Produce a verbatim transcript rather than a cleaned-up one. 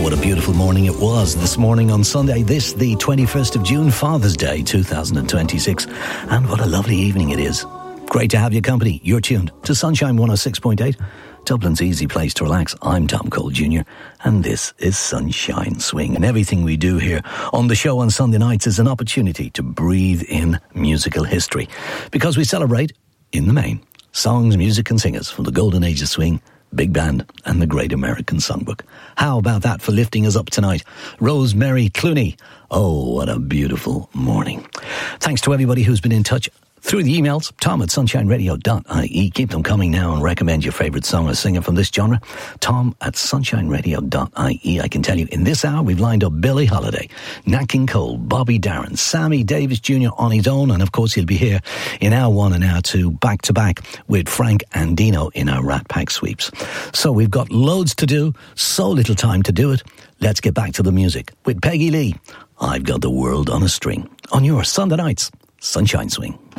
What a beautiful morning it was this morning on Sunday, this the twenty-first of June, Father's Day two thousand twenty-six, and what a lovely evening it is. Great to have your company. You're tuned to Sunshine one oh six point eight, Dublin's easy place to relax. I'm Tom Cole Junior and this is Sunshine Swing, and everything we do here on the show on Sunday nights is an opportunity to breathe in musical history, because we celebrate, in the main, songs, music and singers from the golden age of swing, big band and the Great American Songbook. How about that for lifting us up tonight? Rosemary Clooney. Oh, what a beautiful morning. Thanks to everybody who's been in touch through the emails, tom at sunshine radio dot I E. Keep them coming now and recommend your favourite song or singer from this genre. Tom at sunshine radio dot I E. I can tell you, in this hour we've lined up Billie Holiday, Nat King Cole, Bobby Darin, Sammy Davis Junior on his own, and of course he'll be here in hour one and hour two, back to back with Frank and Dino in our Rat Pack sweeps. So we've got loads to do, so little time to do it. Let's get back to the music with Peggy Lee. I've got the world on a string on your Sunday nights Sunshine Swing.